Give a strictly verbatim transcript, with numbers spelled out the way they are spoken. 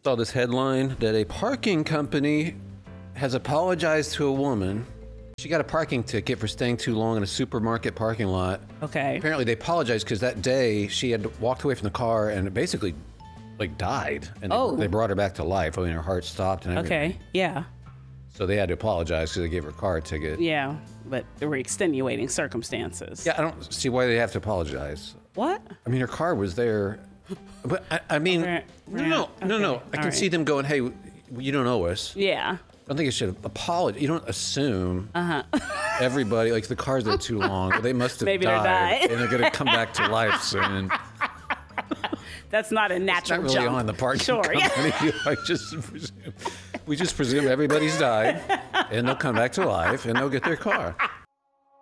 Saw this headline that a parking company has apologized to a woman. She got a parking ticket for staying too long in a supermarket parking lot. Okay. Apparently they apologized because that day she had walked away from the car and basically like died. And they, Oh. they brought her back to life. I mean, her heart stopped and everything. Okay. Yeah. So they had to apologize because they gave her a car ticket. Yeah. But there were extenuating circumstances. Yeah, I don't see why they have to apologize. What? I mean, her car was there. But I, I mean, Right, no, right, no, no, no. okay, I can all right. see them going, hey, you don't owe us. Yeah. I don't think you should apologize. You don't assume everybody, like the car's there too long. Well, they must have Maybe they're died. died. And they're going to come back to life soon. That's not a It's natural not really jump. on the parking Sure. Yeah. company. I just presume, we just presume everybody's died and they'll come back to life and they'll get their car.